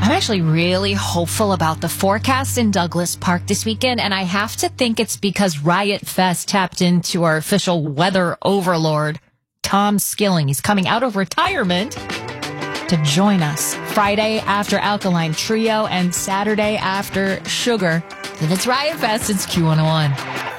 I'm actually really hopeful about the forecast in Douglas Park this weekend, and I have to think it's because Riot Fest tapped into our official weather overlord, Tom Skilling. He's coming out of retirement to join us Friday after Alkaline Trio and Saturday after Sugar. If it's Riot Fest, it's Q101.